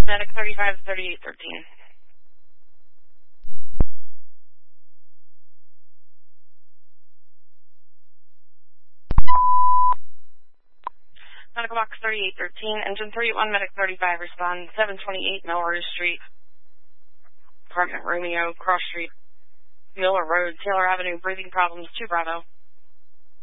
Medic 35 3813. Medical box 3813, engine 31, medic 35, respond 728 Melrose Street, apartment Romeo, Cross Street, Miller Road, Taylor Avenue, breathing problems, 2 Bravo.